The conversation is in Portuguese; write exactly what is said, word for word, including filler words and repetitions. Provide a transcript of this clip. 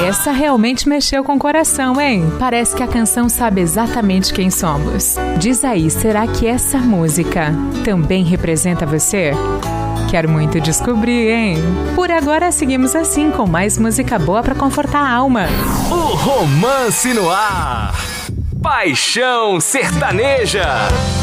Essa realmente mexeu com o coração, hein? Parece que a canção sabe exatamente quem somos. Diz aí, será que essa música também representa você? Quero muito descobrir, hein? Por agora, seguimos assim com mais música boa pra confortar a alma. O Romance no Ar. Paixão Sertaneja.